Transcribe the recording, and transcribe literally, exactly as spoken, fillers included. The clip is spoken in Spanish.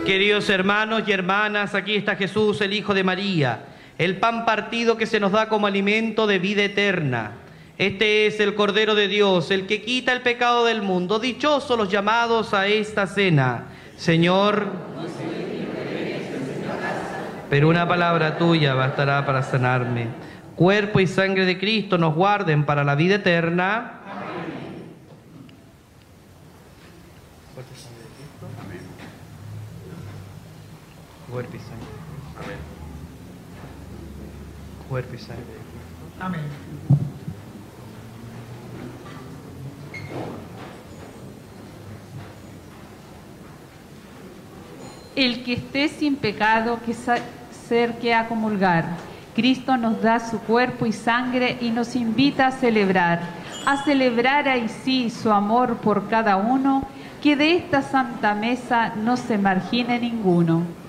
Queridos hermanos y hermanas, aquí está Jesús, el Hijo de María, el pan partido que se nos da como alimento de vida eterna. Este es el Cordero de Dios, el que quita el pecado del mundo. Dichosos los llamados a esta cena. Señor, pero una palabra tuya bastará para sanarme. Cuerpo y sangre de Cristo nos guarden para la vida eterna. Cuerpo y sangre. Amén. Cuerpo y sangre. Amén. El que esté sin pecado, que se acerque a comulgar. Cristo nos da su cuerpo y sangre y nos invita a celebrar, a celebrar ahí sí su amor por cada uno, que de esta santa mesa no se margine ninguno.